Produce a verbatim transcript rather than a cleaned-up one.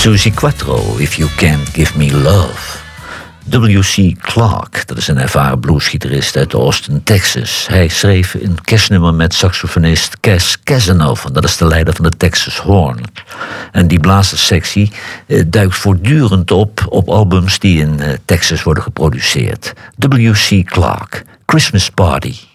Susie Quattro, If You Can't Give Me Love. W C Clark, dat is een ervaren bluesgitarist uit Austin, Texas. Hij schreef een kerstnummer met saxofonist Cass Casanova. Dat is de leider van de Texas Horn. En die blazerssectie eh, duikt voortdurend op op albums die in eh, Texas worden geproduceerd. W C Clark, Christmas Party.